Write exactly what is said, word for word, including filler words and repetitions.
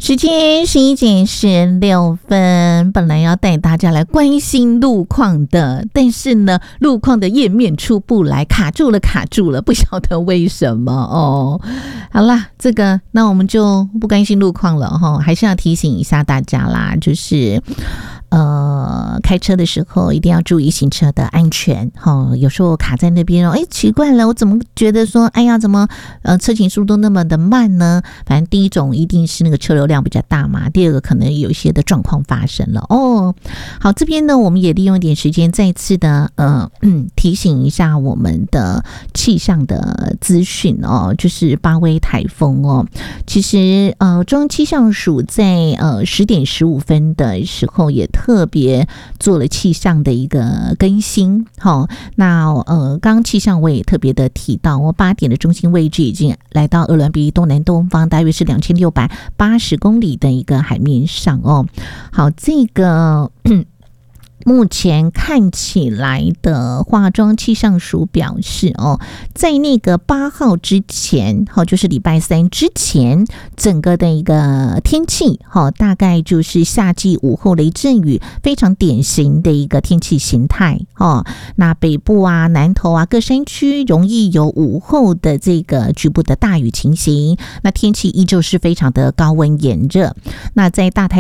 时间十一点十六分，本来要带大家来关心路况的，但是呢，路况的页面出不来，卡住了，卡住了，不晓得为什么哦。好啦，这个那我们就不关心路况了哈，还是要提醒一下大家啦，就是呃，开车的时候一定要注意行车的安全哈。有时候卡在那边哦，哎，奇怪了，我怎么觉得说，哎呀，怎么呃车行速度那么的慢呢？反正第一种一定是那个车流量比较大嘛，第二个可能有一些的状况发生了哦。好，这边呢，我们也利用一点时间，再次的呃嗯提醒一下我们的气象的资讯哦，就是八威台风哦。其实呃，中央气象署在呃十点十五分的时候也特别做了气象的一个更新。好、哦，那呃，刚刚气象我也特别的提到，我八点的中心位置已经来到鄂伦比东南东方，大约是两千六百八十公里的一个海面上哦。好，这个。目前看起来的化妆气象署表示哦，在那个八号之前，好，就是礼拜三之前，整个的一个天气，好，大概就是夏季午后雷阵雨，非常典型的一个天气形态哦。那北部啊、南投啊各山区容易有午后的这个局部的大雨情形，那天气依旧是非常的高温炎热。那在大台